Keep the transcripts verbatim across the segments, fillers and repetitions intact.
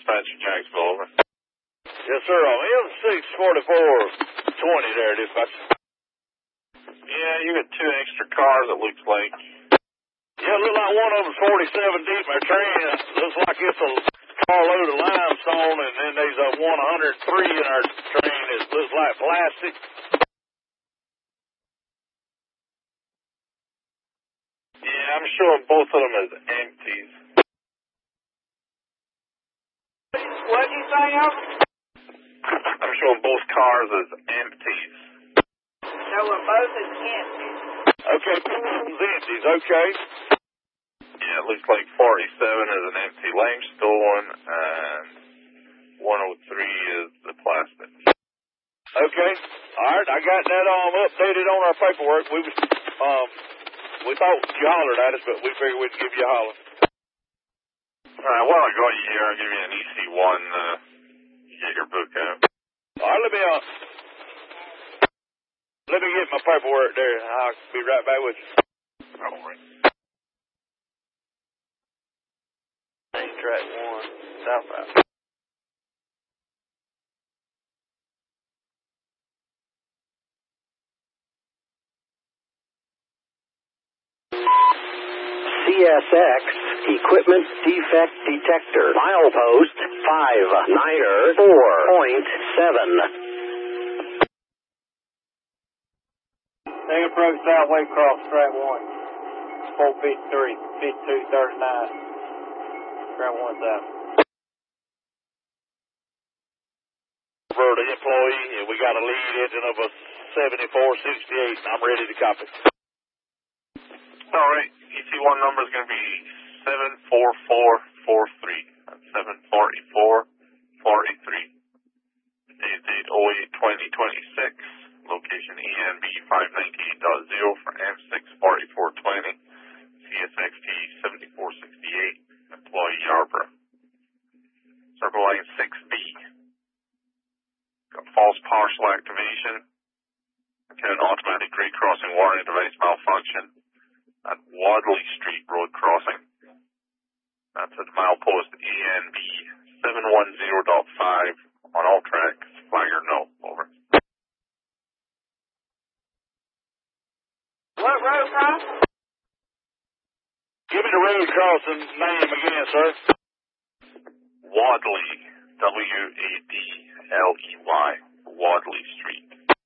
Dispatcher Jacksonville, over. Yes, sir. On M six forty-four twenty there, dispatcher. Yeah, you got two extra cars, it looks like. Yeah, it looks like one of them's forty-seven deep. Our train uh, looks like it's a carload of limestone, and then there's a one oh three in our train that looks like plastic. Yeah, I'm showing both of them as empties. What did you say, Albert? I'm showing both cars as empties. So we're both as empty. Okay, both of them's empties, okay. Yeah, it looks like forty-seven is an empty limestone, and one oh three is the plastic. Okay. All right, I got that um updated on our paperwork. We was um we thought you hollered at us, but we figured we'd give you a holler. All right, while I got you here, I'll give you an E C one. Uh, get your book out. All right, let me uh let me get my paperwork there. I'll be right back with you. All right. Track one, southbound. C S X Equipment Defect Detector. Milepost five niner four point seven. They approach Southway Cross, track one. four fifty-three, fifty-two thirty-nine. Track one south. For the employee, and we got a lead engine of a seventy-four sixty-eight, and I'm ready to copy. All right, E C one number is going to be seven four four four three. That's seven forty-four forty-three. Today's date oh eight twenty twenty-six. Location E N B five ninety-eight dot zero for M six forty-four twenty. C S X T seventy-four sixty-eight. Employee Yarborough. Circle line six B. Got false partial activation. Got an automatic grade crossing warning device malfunction at Wadley Street Road crossing. That's at milepost E N B seven one zero point five on all tracks. Flagger no. Over. What road crossing? Give me the road crossing name again, sir. Wadley. W A D L E Y. Wadley Street.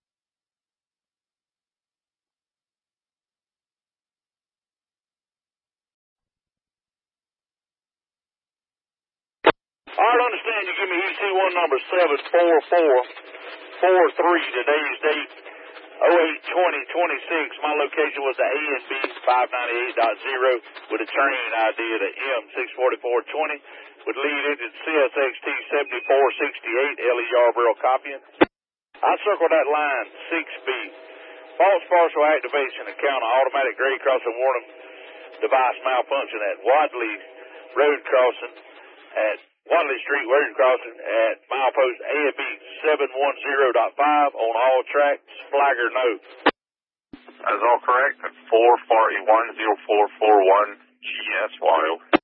All right, understand you give me E C one number seven four four four three. Today's date oh eight twenty twenty-six. My location was the A N B five ninety-eight dot zero with a train I D of the M six forty-four twenty with lead engine C S X T seventy-four sixty-eight. Ellie Yarborough copying. I circled that line six B. False partial activation account of automatic grade crossing warning device malfunction at Wadley Road crossing at Wadley Street Road crossing at milepost A and B seven one zero point five on all tracks. Flagger no. That is all correct. At four forty-one oh four forty-one G S Y.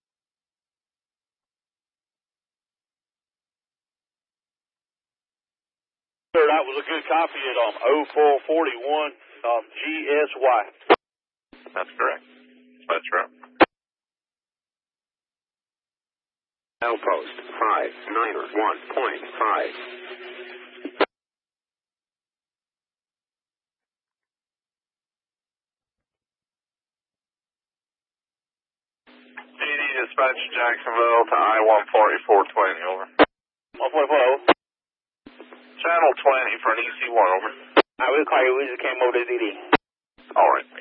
Sir, that was a good copy at um oh four forty-one um G S Y. That's correct. That's right. Milepost five niner one point five. D D dispatch Jacksonville to I one forty-four twenty, over. one forty-four, over. Channel twenty for an E C one, over. I will call you. We just came over to D D. All right.